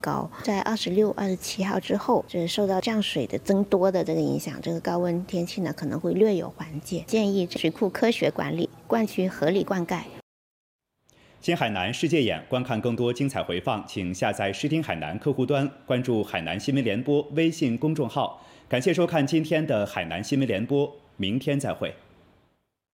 高，在26、27号之后，就是受到降水的增多的这个影响，这个高温天气呢可能会略有缓解。建议水库科学管理，灌区合理灌溉。 新海南世界眼，观看更多精彩回放，请下载视听海南客户端，关注海南新闻联播微信公众号。感谢收看今天的海南新闻联播，明天再会。